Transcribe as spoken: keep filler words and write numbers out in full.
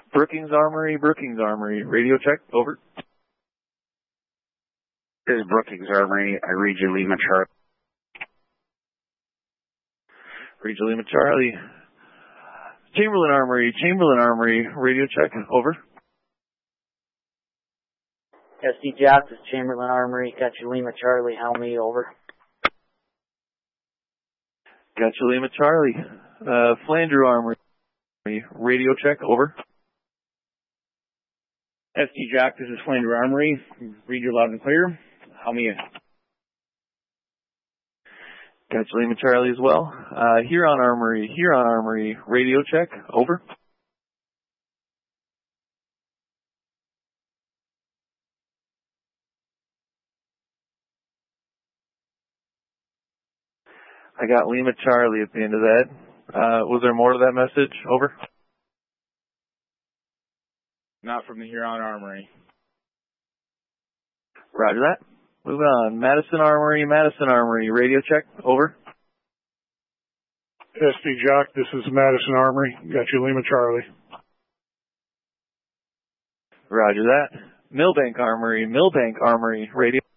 Brookings Armory, Brookings Armory, radio check, over. This is Brookings Armory. I read you Lima Charlie. Read you Lima Charlie. Chamberlain Armory, Chamberlain Armory, radio check, over. S D Jack, this is Chamberlain Armory. Got you Lima Charlie, Helmy, over. Got you Lima Charlie. Uh, Flandreau Armory, radio check, over. S D Jack, this is Flandreau Armory. Read you loud and clear. Helmy in. Got you Lima Charlie as well. Uh, Huron Armory, Huron Armory, radio check, over. I got Lima Charlie at the end of that. Uh, was there more to that message? Over. Not from the Huron Armory. Roger that. Moving on. Madison Armory, Madison Armory, radio check, over. S D Jock, this is Madison Armory. Got you Lima Charlie. Roger that. Millbank Armory, Millbank Armory, radio.